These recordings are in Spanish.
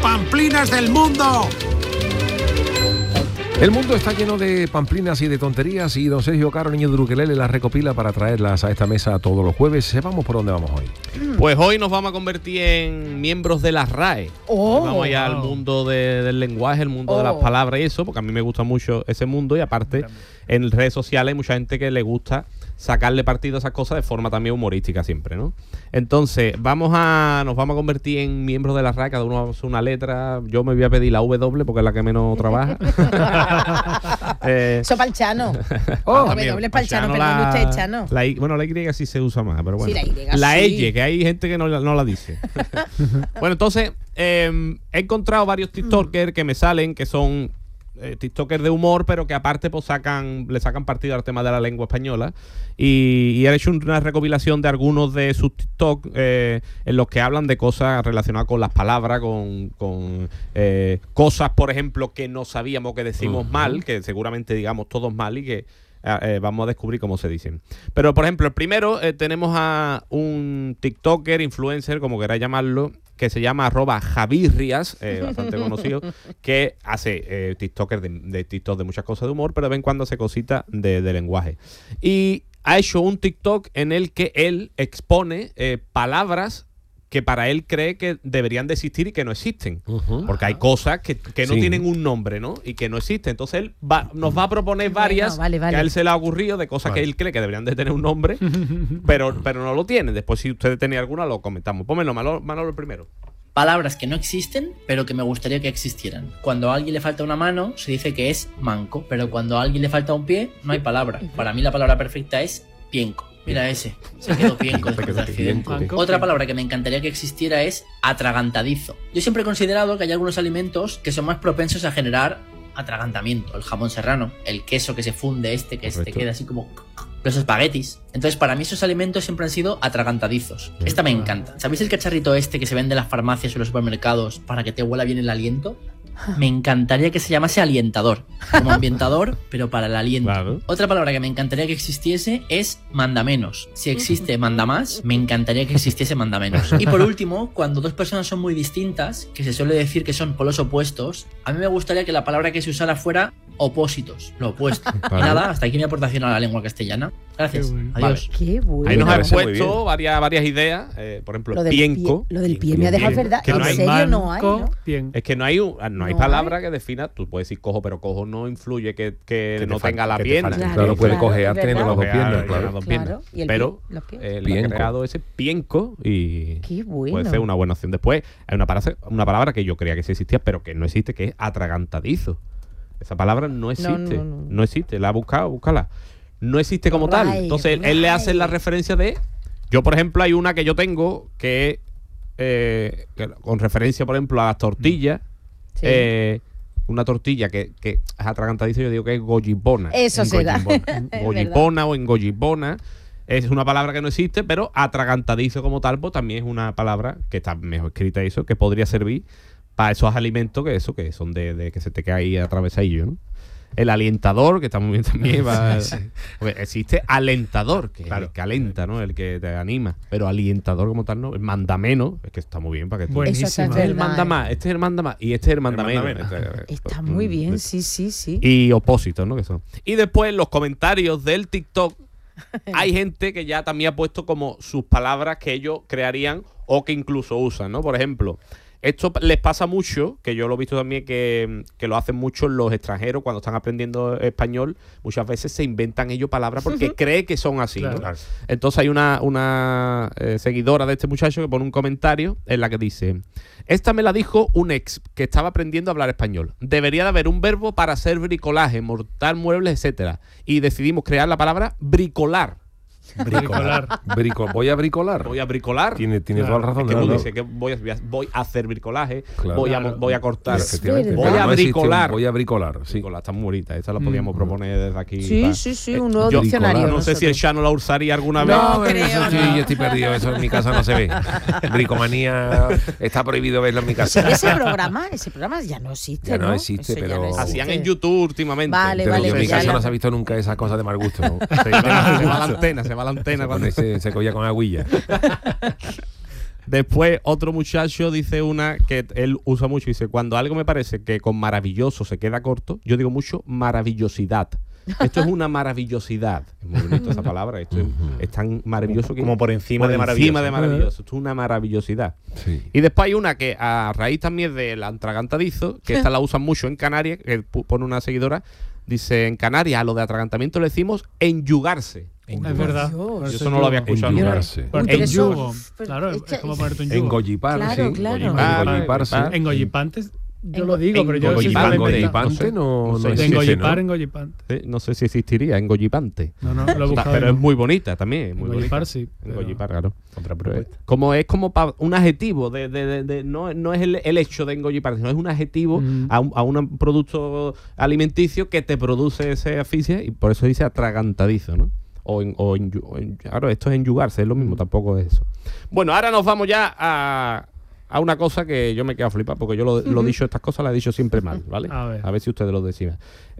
pamplinas del mundo. El mundo está lleno de pamplinas y de tonterías y don Sergio Caro, niño de Ukelele, las recopila para traerlas a esta mesa todos los jueves. Sepamos por dónde vamos hoy. Pues hoy nos vamos a convertir en miembros de la RAE. Vamos allá al mundo del lenguaje, el mundo de las palabras y eso, porque a mí me gusta mucho ese mundo y aparte en redes sociales hay mucha gente que le gusta sacarle partido a esas cosas de forma también humorística siempre, ¿no? Entonces, nos vamos a convertir en miembros de la RAE, cada uno va a hacer una letra. Yo me voy a pedir la W porque es la que menos trabaja. Eso para el Chano. W para el Chano, perdón usted, Chano. La Y sí se usa más, pero bueno. Sí, la sí. Y, que hay gente que no la dice. Bueno, entonces, he encontrado varios TikTokers que me salen, que son TikTokers de humor, pero que aparte pues le sacan partido al tema de la lengua española y he hecho una recopilación de algunos de sus TikTok en los que hablan de cosas relacionadas con las palabras, con cosas, por ejemplo, que no sabíamos que decimos mal, que seguramente digamos todos mal y que vamos a descubrir cómo se dicen. Pero, por ejemplo, el primero tenemos a un TikToker, influencer, como queráis llamarlo, que se llama @Javirrias, bastante conocido, que hace TikTokers de TikTok de muchas cosas de humor, pero de vez en cuando hace cositas de lenguaje. Y ha hecho un TikTok en el que él expone palabras que para él cree que deberían de existir y que no existen. Porque hay cosas que no tienen un nombre, ¿no? Y que no existen. Entonces él nos va a proponer varias que a él se le ha ocurrido de cosas que él cree que deberían de tener un nombre, pero no lo tienen. Después, si ustedes tenéis alguna, lo comentamos. Pónmelo, Manolo, primero. Palabras que no existen, pero que me gustaría que existieran. Cuando a alguien le falta una mano, se dice que es manco, pero cuando a alguien le falta un pie, no hay palabra. Para mí la palabra perfecta es pienco. Mira ese, se quedó pienco después del accidente. Otra palabra que me encantaría que existiera es atragantadizo. Yo siempre he considerado que hay algunos alimentos que son más propensos a generar atragantamiento. El jamón serrano, el queso que se funde que se te queda así como... los espaguetis. Entonces, para mí esos alimentos siempre han sido atragantadizos. Esta me encanta. ¿Sabéis el cacharrito que se vende en las farmacias o en los supermercados para que te huela bien el aliento? Me encantaría que se llamase alientador, como ambientador, pero para el aliento. Claro. Otra palabra que me encantaría que existiese es mandamenos. Si existe mandamás, me encantaría que existiese mandamenos. Y por último, cuando dos personas son muy distintas, que se suele decir que son polos opuestos, a mí me gustaría que la palabra que se usara fuera opósitos, lo opuesto. Y nada, hasta aquí mi aportación a la lengua castellana. Gracias. Adiós. Qué bueno. Ahí nos han puesto varias ideas. Por ejemplo, el pienco. Lo del pie me ha dejado verdad. Que en serio no hay, ¿no? Es que no hay palabra que defina. Tú puedes decir cojo, pero cojo no influye que no tenga la pierna. Claro, puede cojear teniendo las dos piernas. Claro. Pero le ha creado ese pienco y puede ser una buena opción. Después hay una palabra que yo creía que sí existía, pero que no existe, que es atragantadizo. Esa palabra no existe. No existe. La ha buscado, búscala. No existe como tal. Entonces él le hace la referencia de... Yo, por ejemplo, hay una que yo tengo que con referencia, por ejemplo, a las tortillas. Una tortilla que es atragantadiza, yo digo que es goyipona. Eso se da. Goyipona o engoyipona. Es una palabra que no existe, pero atragantadizo como tal, pues también es una palabra que está mejor escrita eso, que podría servir para esos alimentos que son de que se te queda ahí atravesadillo, ¿no? El alientador, que está muy bien también. Porque existe alentador, que es el que alenta, ¿no? El que te anima. Pero alientador como tal, ¿no? El mandamenos, es que está muy bien para que buenísimo. Este es el mandamás, este es el mandamás y este es el mandamenos. Está muy bien, sí. Y opósitos, ¿no? Que son. Y después en los comentarios del TikTok hay gente que ya también ha puesto como sus palabras que ellos crearían o que incluso usan, ¿no? Por ejemplo, esto les pasa mucho, que yo lo he visto también que lo hacen mucho los extranjeros cuando están aprendiendo español. Muchas veces se inventan ellos palabras porque creen que son así, ¿no? Claro. Entonces hay una seguidora de este muchacho que pone un comentario en la que dice: esta me la dijo un ex que estaba aprendiendo a hablar español. Debería de haber un verbo para hacer bricolaje, montar muebles, etcétera. Y decidimos crear la palabra bricolar. Voy a bricolar. Tiene toda la razón. Es que tú dices que voy a hacer bricolaje, voy a cortar. Voy a bricolar. Sí. Bricolar, está muy bonita. Esta la podíamos proponer desde aquí. Sí, un nuevo diccionario. No sé si el Chano la usaría alguna vez. No, creo. Sí, yo estoy perdido. Eso en mi casa no se ve. Bricomanía está prohibido verlo en mi casa. Ese programa ya no existe. Ya no existe, pero hacían en YouTube últimamente. Vale. En mi casa no se ha visto nunca esas cosas de mal gusto, ¿no? Se va la antena. Se cogía con agüilla. Después otro muchacho dice una que él usa mucho, dice, cuando algo me parece que con maravilloso se queda corto, yo digo mucho maravillosidad. Esto es una maravillosidad. Es muy bonita esa palabra. Esto es tan maravilloso que... Como por encima de maravilloso. Encima de maravilloso. Esto es una maravillosidad. Sí. Y después hay una que a raíz también del atragantadizo, que esta la usan mucho en Canarias, que pone una seguidora, dice, en Canarias a lo de atragantamiento le decimos enyugarse. Es verdad. Yo eso no lo había escuchado. Enyugarse. En yugo. Pero Claro, echa- es como ponerte un yugo. Engollipar, Claro, sí. claro. Engolliparse. Engollipantes, yo lo digo, pero yo sí me lo he inventado. Engollipante no No sé. De existe, engollipar, ¿no? engollipante. No sé si existiría, engollipante. No, lo he buscado. Pero es muy bonita también. Muy Engollipar, bonita. sí, pero- Engollipar, claro. Otra Pero propuesta. es como un adjetivo no es el hecho de engollipar, sino es un adjetivo a un producto alimenticio que te produce ese asfixia y por eso dice atragantadizo, ¿no? Claro, esto es enyugarse, es lo mismo, tampoco es eso. Bueno, ahora nos vamos ya a una cosa que yo me quedo flipado, porque yo lo he dicho, estas cosas las he dicho siempre mal, ¿vale? A ver Si ustedes lo decían.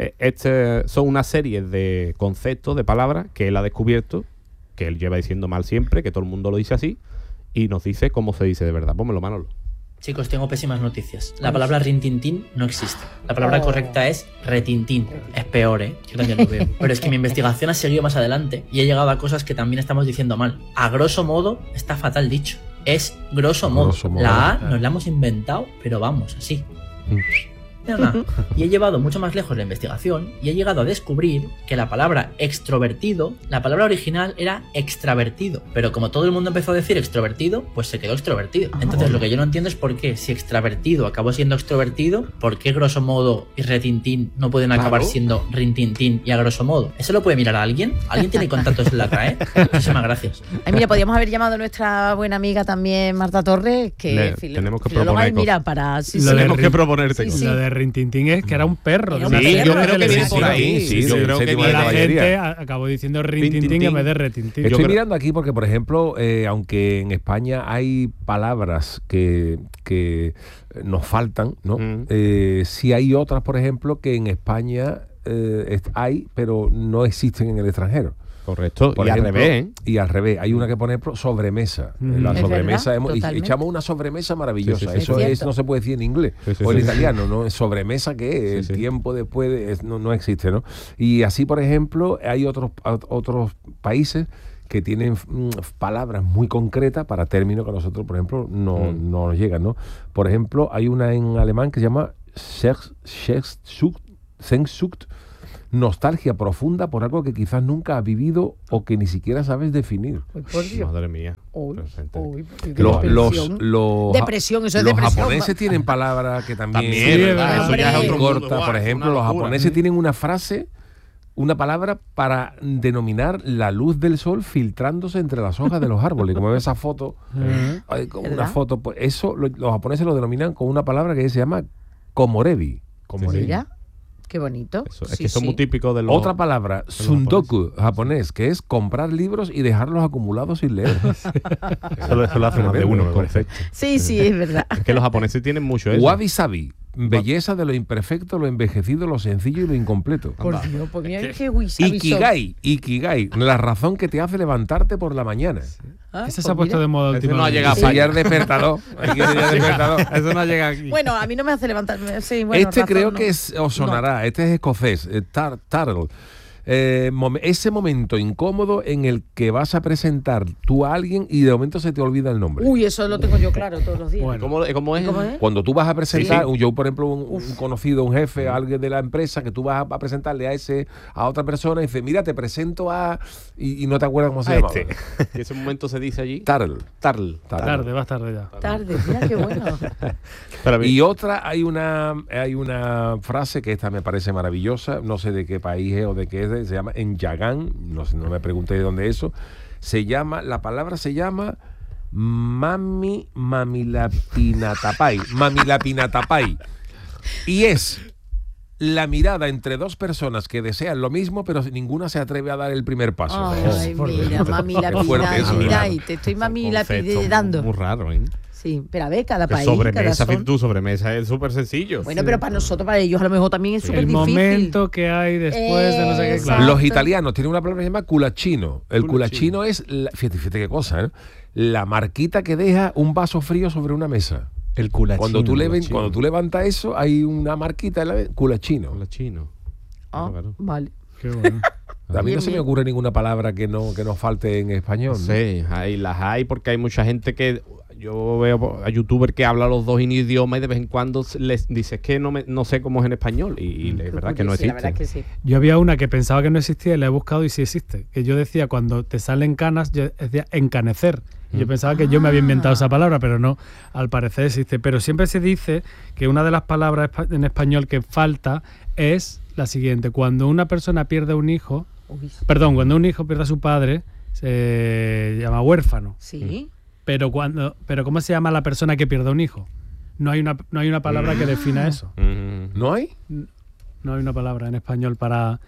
Son una serie de conceptos, de palabras que él ha descubierto, que él lleva diciendo mal siempre, que todo el mundo lo dice así, y nos dice cómo se dice de verdad. Pónmelo, Manolo. Chicos, tengo pésimas noticias. La palabra rintintín no existe. La palabra correcta es retintín. Es peor, ¿eh? Yo también lo veo. Pero es que mi investigación ha seguido más adelante y he llegado a cosas que también estamos diciendo mal. A grosso modo, está fatal dicho. Es grosso modo. Grosso modo. La A nos la hemos inventado, pero vamos, así. Nada. Y he llevado mucho más lejos la investigación y he llegado a descubrir que la palabra extrovertido, la palabra original era extravertido, pero como todo el mundo empezó a decir extrovertido, pues se quedó extrovertido. Entonces lo que yo no entiendo es por qué si extravertido acabó siendo extrovertido, por qué grosso modo y retintín no pueden acabar siendo rintintín y a grosso modo. ¿Eso lo puede mirar a alguien? ¿Alguien tiene contactos en la CAE? Muchísimas gracias. Ay, mira, podríamos haber llamado a nuestra buena amiga también, Marta Torres, que tenemos que filóloga, proponer y mira, cosas. para... Sí, Lo sí. de Tenemos que proponerte. Sí, Lo de Rintintín es que era un perro. Era de un una perro. yo serie creo que viene televisiva. por ahí. Sí, yo del creo que séptimo Y de la caballería. gente acabó diciendo Rintintín Rintintín. en vez de Retintín. Estoy creo- mirando aquí porque, por ejemplo, aunque en España hay palabras que nos faltan, ¿no? Sí hay otras, por ejemplo, que en España hay, pero no existen en el extranjero. Correcto. Por y ejemplo, al revés, ¿eh? Y al revés. Hay una que pone sobremesa. La Es sobremesa, verdad, y totalmente. echamos una sobremesa maravillosa. Sí, sí, sí. Eso Es es, cierto. no se puede decir en inglés Sí, sí, o en sí, sí. italiano, ¿no? Sobremesa, ¿qué es? Sí, El sí. tiempo después no existe, ¿no? Y así, por ejemplo, hay otros países que tienen palabras muy concretas para términos que a nosotros, por ejemplo, no nos llegan, ¿no? Por ejemplo, hay una en alemán que se llama Sehnsucht, nostalgia profunda por algo que quizás nunca has vivido o que ni siquiera sabes definir. Uy, por Dios. Madre mía. Uy, Presente. uy, Depresión, eso es los depresión. japoneses tienen palabras que también, También, ¿verdad? eso ya es Hombre. otro mundo. corta. Guau, Por es ejemplo, una los locura. japoneses tienen una frase, una palabra para denominar la luz del sol filtrándose entre las hojas de los árboles. Como ves esa foto, hay como una ¿Verdad? foto, pues eso los japoneses lo denominan con una palabra que se llama komorebi. Mira, qué bonito. Eso, es Sí, que son sí. muy típicos de los... Otra palabra, sundoku, japonés, que es comprar libros y dejarlos acumulados sin leer. Eso lo hace más de uno, me parece. Sí, sí, es verdad. Es que los japoneses tienen mucho eso. Wabi sabi, belleza de lo imperfecto, lo envejecido, lo sencillo y lo incompleto. Por Dios, pues mira qué guisabi son. Ikigai, la razón que te hace levantarte por la mañana. Ah, Ese pues se ha puesto mira. de moda Ese no ha últimamente. llegado Sí, para ya allá. el despertador. Hay que ir al despertador. Eso no llega aquí. Bueno, a mí no me hace levantarme. Sí, bueno, Este razón, creo no. que os sonará, este es escocés, Turtle. Ese momento incómodo en el que vas a presentar tú a alguien y de momento se te olvida el nombre. Uy, eso lo tengo yo claro todos los días. Bueno. ¿Cómo es? ¿Cómo es? Cuando tú vas a presentar, Sí, yo por ejemplo, un conocido, un jefe, alguien de la empresa, que tú vas a presentarle a otra persona y dice, mira, te presento a... Y no te acuerdas cómo se llama. Y ese momento se dice allí. Turtle. Tarde, vas tarde ya. Tarde, mira qué bueno. Para mí. Y otra, hay una frase que esta me parece maravillosa, no sé de qué país es o de qué es, se llama en Yagán, no sé, no me pregunté de dónde es eso, la palabra se llama mamilapinatapai, y es la mirada entre dos personas que desean lo mismo, pero ninguna se atreve a dar el primer paso. Ay, mira, mami la Qué fuerte eso, pida, ¿verdad? te estoy mami la Concepto dando. Muy raro, ¿eh? Sí, Sí, pero a ver, cada Que país, cada sobremesa, son. tu sobremesa es súper sencillo. Bueno, pero para nosotros, para ellos a lo mejor también es súper El difícil. momento que hay después de no sé qué, Exacto. claro. Los italianos tienen una palabra que se llama culachino. El Culachino. culachino es, fíjate qué cosa, ¿eh? La marquita que deja un vaso frío sobre una mesa. El culachino. Cuando tú levantas eso, hay una marquita en la culachino. Hola, chino. Ah, Claro. vale. Qué bueno. A mí Bien, no se me bien. ocurre ninguna palabra que nos falte en español. ¿no? Sí, las hay porque hay mucha gente que... Yo veo a youtubers que hablan los dos idiomas y de vez en cuando les dices que no sé cómo es en español y es verdad que no Sí, existe. la verdad es que sí. Yo había una que pensaba que no existía y la he buscado y sí existe. Que yo decía, cuando te salen canas, yo decía encanecer. Y yo pensaba que yo me había inventado esa palabra, pero no, al parecer existe. Pero siempre se dice que una de las palabras en español que falta es la siguiente. Cuando una persona pierde un hijo, cuando un hijo pierde a su padre, se llama huérfano. Sí. Pero ¿cómo se llama la persona que pierde un hijo? No hay una palabra que defina eso. ¿No hay? No hay una palabra en español para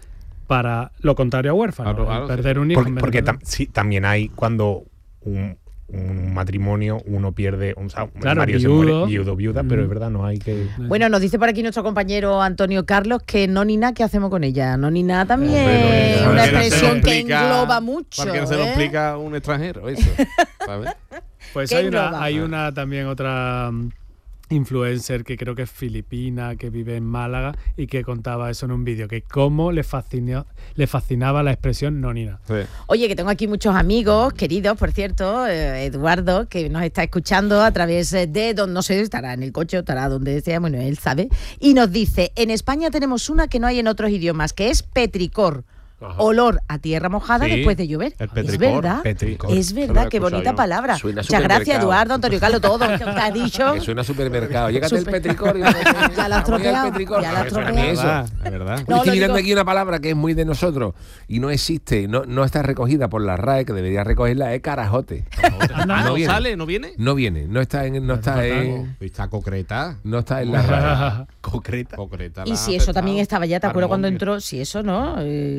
lo contrario a huérfano. Claro, perder un hijo. Porque también hay cuando un matrimonio uno pierde, Claro, Mario se viudo. muere, viudo, viuda, pero es verdad, no hay que... Bueno, nos dice por aquí nuestro compañero Antonio Carlos que no ni nada, ¿qué hacemos con ella? No ni nada también Hombre, es no ni una nada. expresión que Explica- engloba mucho. ¿Para qué no se lo explica un extranjero eso? ¿Sabes? Pues ¿Qué hay engloba? una también otra influencer que creo que es filipina, que vive en Málaga y que contaba eso en un vídeo, que cómo le fascinaba la expresión nonina. Sí. Oye, que tengo aquí muchos amigos, queridos, por cierto, Eduardo, que nos está escuchando a través de, no sé, estará en el coche o estará donde sea, bueno, él sabe, y nos dice, en España tenemos una que no hay en otros idiomas, que es petricor. Olor a tierra mojada Sí, después de llover. el Es petricor, verdad, petricor. es Eso lo verdad, he qué escuchado bonita yo. palabra. Suena Muchas gracias, supermercado. Eduardo, Antonio Carlos, todo lo que has dicho. Que suena a supermercado. Llégate el Super- petricor y Ya la has voy al tropeado, petricor. ya la has Eso, a mí tropeado. eso. Es verdad. No, Estoy lo mirando digo- aquí una palabra que es muy de nosotros y no existe, no está recogida por la RAE, que debería recogerla, es carajote. ¿No viene. sale? ¿No viene? No viene, no está en Está concreta. no está en la RAE. Concreta. Concreta Y la si ha eso aceptado. también estaba ya, ¿te acuerdas cuando Armonio. entró? Si eso, ¿no?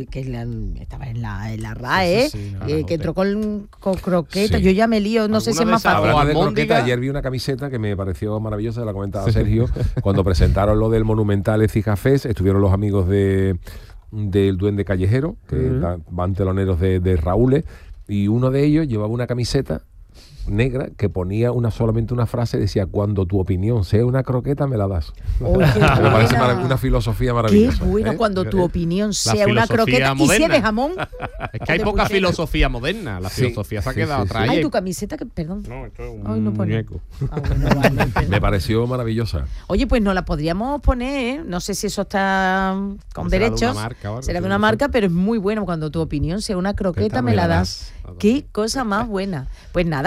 Estaba en la RAE, sí, no, que entró con croquetas. Sí. Yo ya me lío, no sé si es ¿Alguna más vez fácil. habrá- Hablando de almóndiga. croqueta, ayer vi una camiseta que me pareció maravillosa, la comentaba Sergio, cuando presentaron lo del Monumental Ecija Fest, estuvieron los amigos del Duende Callejero, que van teloneros de Raúl, y uno de ellos llevaba una camiseta negra que ponía solamente una frase, decía, cuando tu opinión sea una croqueta me la das. Oye, qué Me parece buena. una filosofía Qué maravillosa. bueno ¿eh? cuando tu opinión sea una filosofía croqueta y si es moderna. de jamón. Es que hay de poca puchero. filosofía moderna. La Sí, filosofía se ha sí, quedado sí, sí. atrás. Ay, tu camiseta, que perdón. No, esto es Ay, no un pone. muñeco. Ah, bueno, vale, perdón. Me pareció maravillosa. Oye, pues nos la podríamos poner, ¿eh? No sé si eso está con Será de derechos. una marca o algo, Será de sí, una no sé. marca, pero es muy bueno cuando tu opinión sea una croqueta, me la das. Qué cosa más buena. Pues nada.